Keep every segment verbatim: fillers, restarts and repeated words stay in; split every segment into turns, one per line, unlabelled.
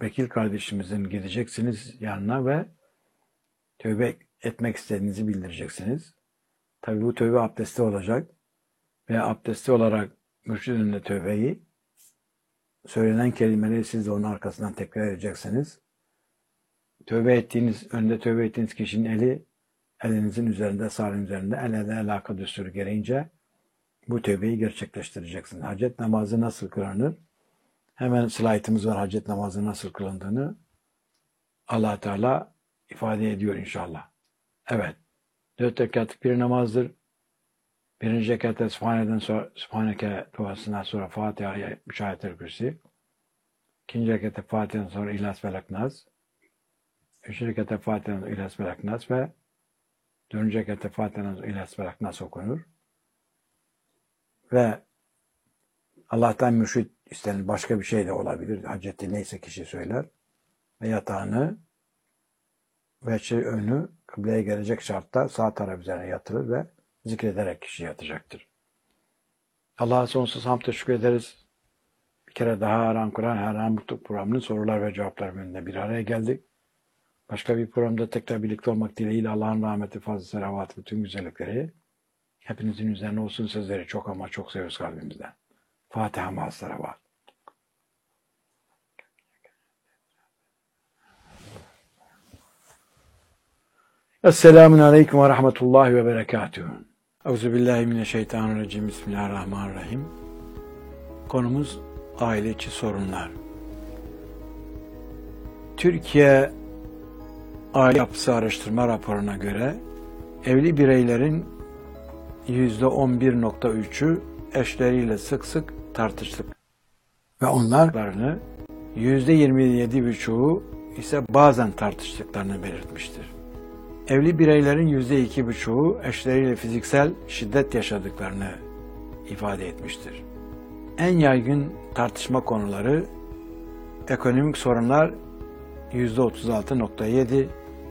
vekil kardeşimizin gideceksiniz yanına ve tövbe etmek istediğinizi bildireceksiniz. Tabi bu tövbe abdesti olacak ve abdesti olarak mürşidin de tövbeyi söylenen kelimeleri siz de onun arkasından tekrar edeceksiniz. Tövbe ettiğiniz, önünde tövbe ettiğiniz kişinin eli elinizin üzerinde, sağ üzerinde el ele alaka düsturu gereğince bu tövbeyi gerçekleştireceksiniz. Hacet namazı nasıl kılınır? Hemen slaytımız var hacet namazı nasıl kılındığını. Allah Teala ifade ediyor inşallah. Evet. Dört rekatlık bir namazdır. Birinci rekatta Sübhane'den sonra Sübhaneke duasından sonra Fatiha'ya üç ayet-el kürsi. İkinci rekatta Fatiha'dan sonra İhlas Felak Nas. Üçüncü rekatta Fatiha'dan sonra İhlas Felak Nas ve dördüncü rekatta Fatiha'dan sonra İhlas Felak Nas okunur. Ve Allah'tan mürşid istenir. Başka bir şey de olabilir. Haceti neyse kişi söyler. Ve yatağını ve şey önü kıbleye gelecek şartta sağ taraf üzerine yatırır ve zikrederek kişi yatacaktır. Allah'a sonsuz hamd teşekkür ederiz. Bir kere daha Aran Kur'an, Aran Mutluluk programının sorular ve cevaplar bölümünde bir araya geldik. Başka bir programda tekrar birlikte olmak dileğiyle Allah'ın rahmeti, fazla selavatı, bütün güzellikleri hepinizin üzerine olsun. Sizleri çok ama çok seviyoruz kalbimizden. Fatiha ma'as salavat. Esselamun Aleyküm ve Rahmetullahi ve Berekatuhu. Euzubillahimineşşeytanirracim. Bismillahirrahmanirrahim. Konumuz aile içi sorunlar. Türkiye Aile Yapısı Araştırma raporuna göre evli bireylerin yüzde on bir nokta üçü eşleriyle sık sık tartıştık ve onlarını yüzde yirmi yedi buçuğu ise bazen tartıştıklarını belirtmiştir. Evli bireylerin yüzde iki buçuğu eşleriyle fiziksel şiddet yaşadıklarını ifade etmiştir. En yaygın tartışma konuları ekonomik sorunlar yüzde otuz altı nokta yedi,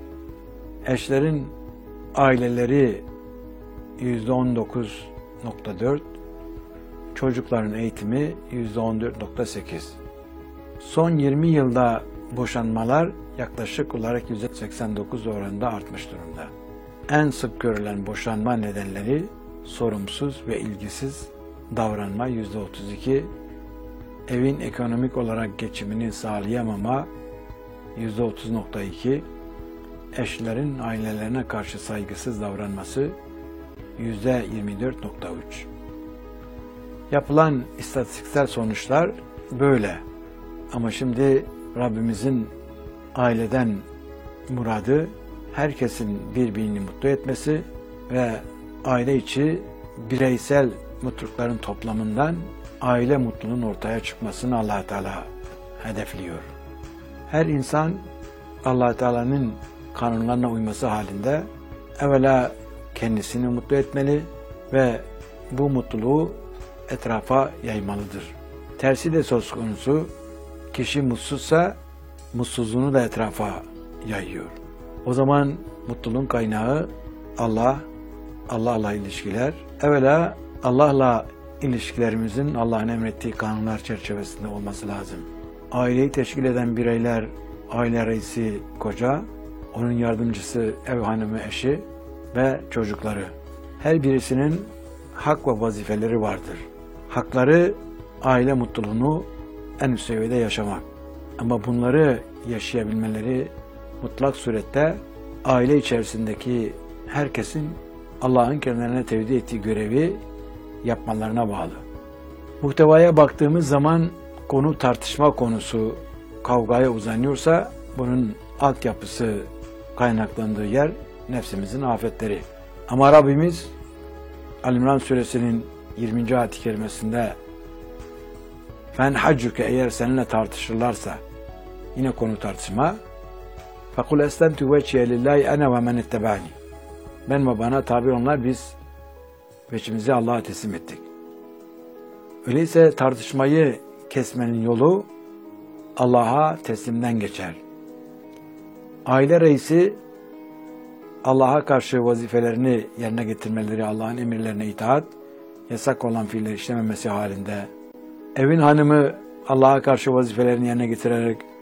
eşlerin aileleri yüzde on dokuz nokta dört, çocukların eğitimi yüzde on dört nokta sekiz. Son yirmi yılda boşanmalar yaklaşık olarak yüzde seksen dokuz oranında artmış durumda. En sık görülen boşanma nedenleri sorumsuz ve ilgisiz davranma yüzde otuz iki, evin ekonomik olarak geçimini sağlayamama yüzde otuz nokta iki, eşlerin ailelerine karşı saygısız davranması yüzde yirmi dört nokta üç. Yapılan istatistiksel sonuçlar böyle. Ama şimdi Rabbimizin aileden muradı herkesin birbirini mutlu etmesi ve aile içi bireysel mutlulukların toplamından aile mutluluğunun ortaya çıkmasını Allah Teala hedefliyor. Her insan Allah Teala'nın kanunlarına uyması halinde evvela kendisini mutlu etmeli ve bu mutluluğu etrafa yaymalıdır. Tersi de söz konusu, kişi mutsuzsa mutsuzluğunu da etrafa yayıyor. O zaman mutluluğun kaynağı Allah, Allah'la ilişkiler. Evvela Allah'la ilişkilerimizin Allah'ın emrettiği kanunlar çerçevesinde olması lazım. Aileyi teşkil eden bireyler, aile reisi koca, onun yardımcısı ev hanımı eşi ve çocukları. Her birisinin hak ve vazifeleri vardır. Hakları aile mutluluğunu en üst seviyede yaşamak. Ama bunları yaşayabilmeleri mutlak surette aile içerisindeki herkesin Allah'ın kendilerine tevdi ettiği görevi yapmalarına bağlı. Muhtevaya baktığımız zaman konu tartışma konusu kavgaya uzanıyorsa bunun altyapısı kaynaklandığı yer nefsimizin afetleri. Ama Rabbimiz Ali-İmran suresinin yirminci ayet-i kerimesinde "Fen haccuke" eğer seninle tartışırlarsa, yine konu tartışma, "Fekul eslemtu veciye lillahi ene ve men ittebani." Ben ve bana tabi onlar biz veçimizi Allah'a teslim ettik. Öyleyse tartışmayı kesmenin yolu Allah'a teslimden geçer. Aile reisi Allah'a karşı vazifelerini yerine getirmeleri, Allah'ın emirlerine itaat, yasak olan fiilleri işlememesi halinde, evin hanımı Allah'a karşı vazifelerini yerine getirerek